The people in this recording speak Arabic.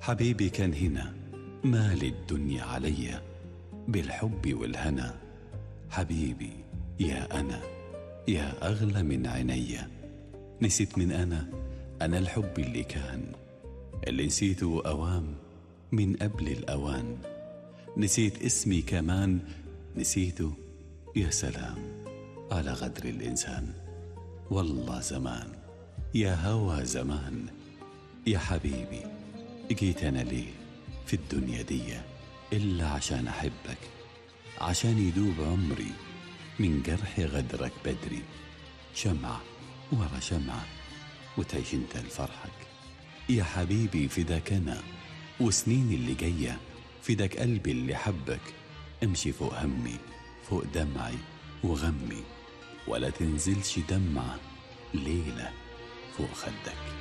حبيبي كان هنا مال الدنيا عليا بالحب والهنا. حبيبي يا أنا يا أغلى من عينيا. نسيت من أنا الحب اللي كان، اللي نسيته أوام من قبل الأوان. نسيت اسمي كمان نسيته. يا سلام على غدر الإنسان. والله زمان يا هوى زمان. يا حبيبي جيت أنا ليه في الدنيا دي إلا عشان أحبك، عشان يدوب عمري من جرح غدرك بدري. شمعة ورا شمعة وتعيش انت لفرحك. يا حبيبي فداك أنا وسنين اللي جاية، فداك قلبي اللي حبك. امشي فوق همي فوق دمعي وغمي، ولا تنزلش دمعة ليلة فوق خدك.